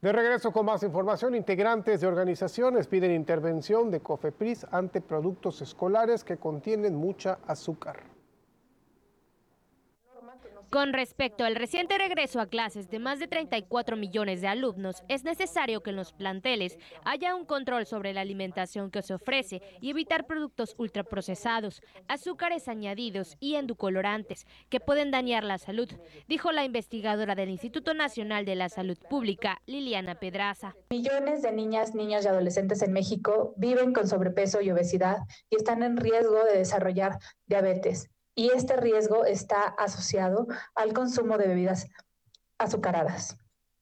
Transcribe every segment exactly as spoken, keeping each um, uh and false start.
De regreso con más información, integrantes de organizaciones piden intervención de COFEPRIS ante productos escolares que contienen mucha azúcar. Con respecto al reciente regreso a clases de más de treinta y cuatro millones de alumnos, es necesario que en los planteles haya un control sobre la alimentación que se ofrece y evitar productos ultraprocesados, azúcares añadidos y endulcorantes que pueden dañar la salud, dijo la investigadora del Instituto Nacional de la Salud Pública, Liliana Pedraza. Millones de niñas, niños y adolescentes en México viven con sobrepeso y obesidad y están en riesgo de desarrollar diabetes. Y este riesgo está asociado al consumo de bebidas azucaradas.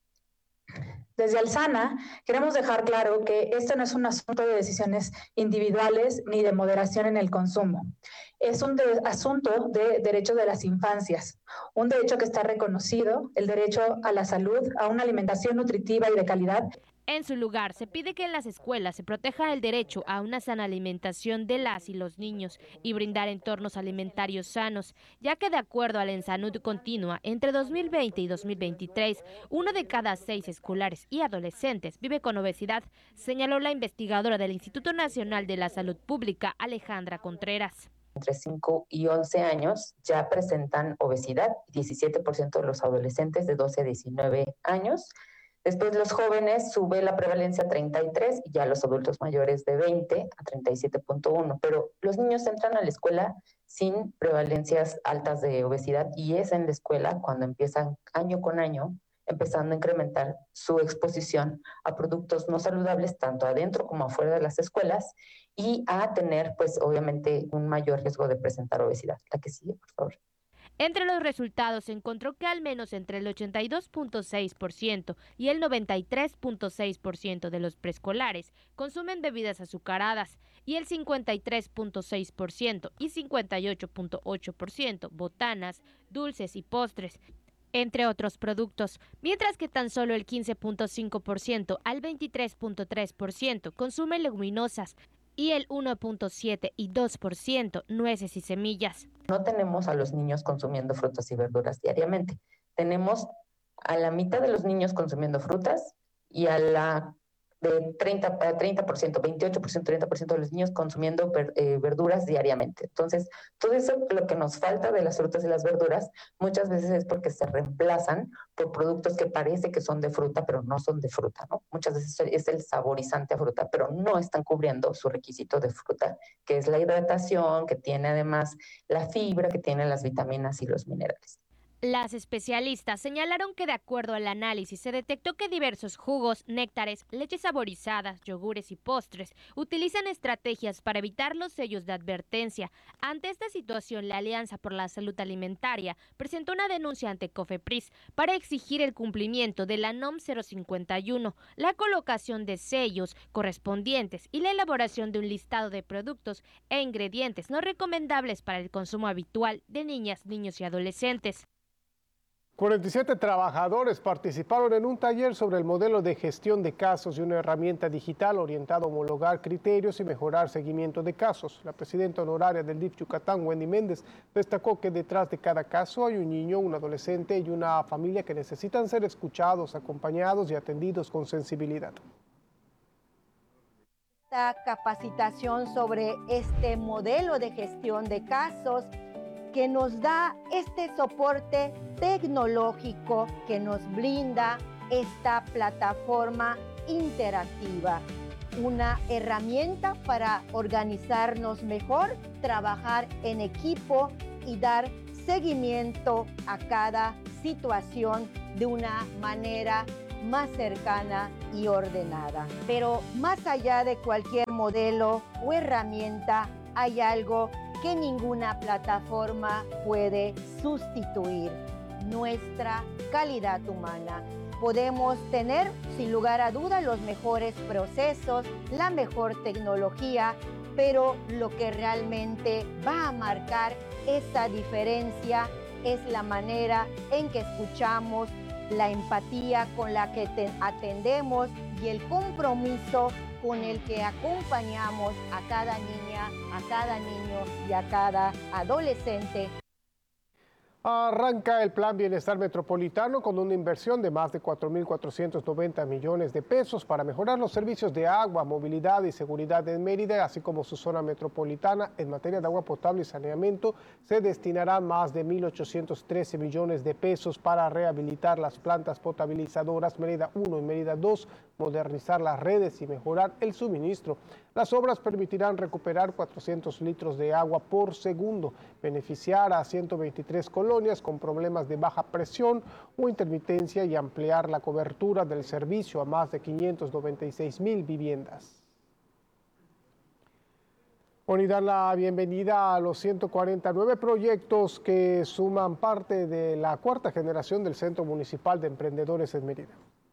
Desde Alsana queremos dejar claro que esto no es un asunto de decisiones individuales ni de moderación en el consumo. Es un de, asunto de derechos de las infancias, un derecho que está reconocido, el derecho a la salud, a una alimentación nutritiva y de calidad. En su lugar, se pide que en las escuelas se proteja el derecho a una sana alimentación de las y los niños y brindar entornos alimentarios sanos, ya que de acuerdo a la ENSANUD continua, entre dos mil veinte y dos mil veintitrés, uno de cada seis escolares y adolescentes vive con obesidad, señaló la investigadora del Instituto Nacional de la Salud Pública, Alejandra Contreras. Entre cinco y once años ya presentan obesidad, diecisiete por ciento de los adolescentes de doce a diecinueve años. Después los jóvenes sube la prevalencia a treinta y tres y ya los adultos mayores de veinte a treinta y siete punto uno. Pero los niños entran a la escuela sin prevalencias altas de obesidad y es en la escuela cuando empiezan año con año empezando a incrementar su exposición a productos no saludables tanto adentro como afuera de las escuelas y a tener pues obviamente un mayor riesgo de presentar obesidad. La que sigue, por favor. Entre los resultados se encontró que al menos entre el ochenta y dos punto seis por ciento y el noventa y tres punto seis por ciento de los preescolares consumen bebidas azucaradas y el cincuenta y tres punto seis por ciento y cincuenta y ocho punto ocho por ciento botanas, dulces y postres, entre otros productos, mientras que tan solo el quince punto cinco por ciento al veintitrés punto tres por ciento consume leguminosas y el uno punto siete y dos por ciento nueces y semillas. No tenemos a los niños consumiendo frutas y verduras diariamente. Tenemos a la mitad de los niños consumiendo frutas y a la de treinta, treinta por ciento, veintiocho por ciento, treinta por ciento de los niños consumiendo ver, eh, verduras diariamente. Entonces, todo eso, lo que nos falta de las frutas y las verduras, muchas veces es porque se reemplazan por productos que parece que son de fruta, pero no son de fruta, ¿no? Muchas veces es el saborizante a fruta, pero no están cubriendo su requisito de fruta, que es la hidratación, que tiene además la fibra, que tiene las vitaminas y los minerales. Las especialistas señalaron que de acuerdo al análisis se detectó que diversos jugos, néctares, leches saborizadas, yogures y postres utilizan estrategias para evitar los sellos de advertencia. Ante esta situación, la Alianza por la Salud Alimentaria presentó una denuncia ante COFEPRIS para exigir el cumplimiento de la NOM cero cincuenta y uno, la colocación de sellos correspondientes y la elaboración de un listado de productos e ingredientes no recomendables para el consumo habitual de niñas, niños y adolescentes. cuarenta y siete trabajadores participaron en un taller sobre el modelo de gestión de casos y una herramienta digital orientada a homologar criterios y mejorar seguimiento de casos. La presidenta honoraria del D I F Yucatán, Wendy Méndez, destacó que detrás de cada caso hay un niño, un adolescente y una familia que necesitan ser escuchados, acompañados y atendidos con sensibilidad. Esta capacitación sobre este modelo de gestión de casos que nos da este soporte tecnológico que nos brinda esta plataforma interactiva. Una herramienta para organizarnos mejor, trabajar en equipo y dar seguimiento a cada situación de una manera más cercana y ordenada. Pero más allá de cualquier modelo o herramienta, hay algo que ninguna plataforma puede sustituir: nuestra calidad humana. Podemos tener, sin lugar a duda, los mejores procesos, la mejor tecnología, pero lo que realmente va a marcar esa diferencia es la manera en que escuchamos, la empatía con la que te atendemos y el compromiso con el que acompañamos a cada niña, a cada niño y a cada adolescente. Arranca el Plan Bienestar Metropolitano con una inversión de más de cuatro mil cuatrocientos noventa millones de pesos para mejorar los servicios de agua, movilidad y seguridad en Mérida, así como su zona metropolitana. En materia de agua potable y saneamiento, se destinarán más de mil ochocientos trece millones de pesos para rehabilitar las plantas potabilizadoras Mérida uno y Mérida dos, modernizar las redes y mejorar el suministro. Las obras permitirán recuperar cuatrocientos litros de agua por segundo, beneficiar a ciento veintitrés colonias con problemas de baja presión o intermitencia y ampliar la cobertura del servicio a más de quinientos noventa y seis mil viviendas. Bueno, y dar la bienvenida a los ciento cuarenta y nueve proyectos que suman parte de la cuarta generación del Centro Municipal de Emprendedores en Mérida.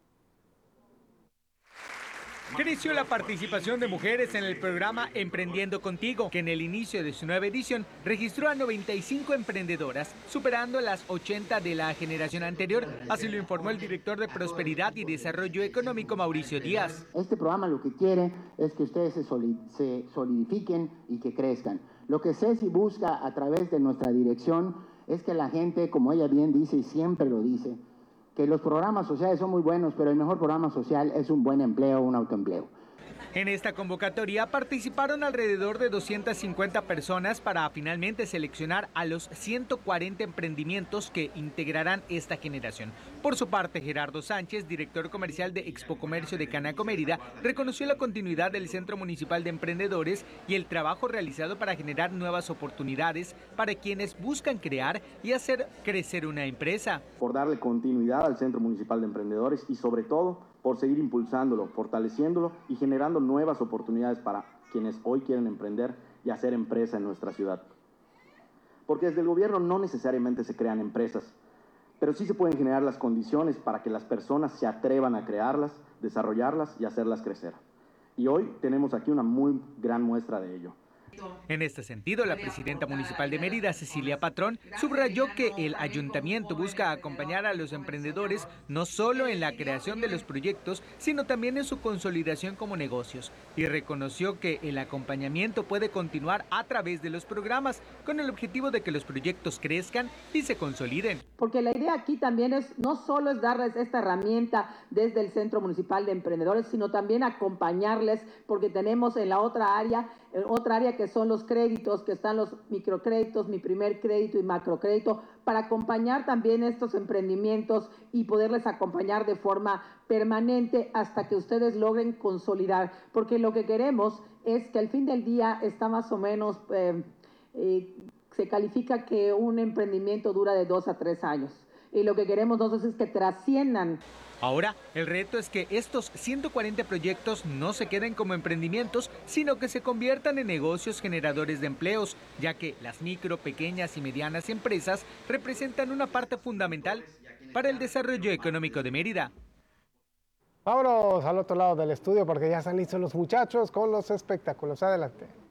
Creció la participación de mujeres en el programa Emprendiendo Contigo, que en el inicio de su nueva edición registró a noventa y cinco emprendedoras, superando las ochenta de la generación anterior. Así lo informó el director de Prosperidad y Desarrollo Económico, Mauricio Díaz. Este programa lo que quiere es que ustedes se, solid, se solidifiquen y que crezcan. Lo que Ceci busca a través de nuestra dirección es que la gente, como ella bien dice y siempre lo dice, que los programas sociales son muy buenos, pero el mejor programa social es un buen empleo, un autoempleo. En esta convocatoria participaron alrededor de doscientas cincuenta personas para finalmente seleccionar a los ciento cuarenta emprendimientos que integrarán esta generación. Por su parte, Gerardo Sánchez, director comercial de Expo Comercio de Canaco Mérida, reconoció la continuidad del Centro Municipal de Emprendedores y el trabajo realizado para generar nuevas oportunidades para quienes buscan crear y hacer crecer una empresa. Por darle continuidad al Centro Municipal de Emprendedores y sobre todo por seguir impulsándolo, fortaleciéndolo y generando nuevas oportunidades para quienes hoy quieren emprender y hacer empresa en nuestra ciudad. Porque desde el gobierno no necesariamente se crean empresas, pero sí se pueden generar las condiciones para que las personas se atrevan a crearlas, desarrollarlas y hacerlas crecer. Y hoy tenemos aquí una muy gran muestra de ello. En este sentido, la presidenta municipal de Mérida, Cecilia Patrón, subrayó que el ayuntamiento busca acompañar a los emprendedores no solo en la creación de los proyectos, sino también en su consolidación como negocios, y reconoció que el acompañamiento puede continuar a través de los programas, con el objetivo de que los proyectos crezcan y se consoliden. Porque la idea aquí también es, no solo es darles esta herramienta desde el Centro Municipal de Emprendedores, sino también acompañarles, porque tenemos en la otra área, en otra área que son los créditos, que están los microcréditos, mi primer crédito y macrocrédito, para acompañar también estos emprendimientos y poderles acompañar de forma permanente hasta que ustedes logren consolidar. Porque lo que queremos es que al fin del día está más o menos, eh, eh, se califica que un emprendimiento dura de dos a tres años. Y lo que queremos nosotros es que trasciendan. Ahora, el reto es que estos ciento cuarenta proyectos no se queden como emprendimientos, sino que se conviertan en negocios generadores de empleos, ya que las micro, pequeñas y medianas empresas representan una parte fundamental para el desarrollo económico de Mérida. Vámonos al otro lado del estudio porque ya están listos los muchachos con los espectáculos. Adelante.